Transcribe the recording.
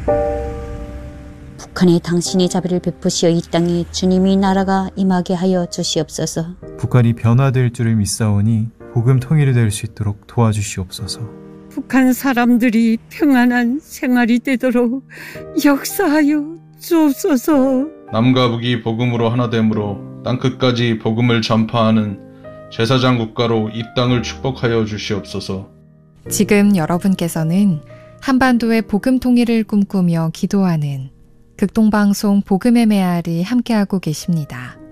북한에 당신의 자비를 베푸시어 이 땅에 주님이 나라가 임하게 하여 주시옵소서. 북한이 변화될 줄을 믿사오니 복음 통일이 될 수 있도록 도와주시옵소서. 북한 사람들이 평안한 생활이 되도록 역사하여 주옵소서. 남과 북이 복음으로 하나됨으로 땅끝까지 복음을 전파하는 제사장 국가로 이 땅을 축복하여 주시옵소서. 지금 여러분께서는 한반도의 복음 통일을 꿈꾸며 기도하는 극동방송 복음의 메아리 함께하고 계십니다.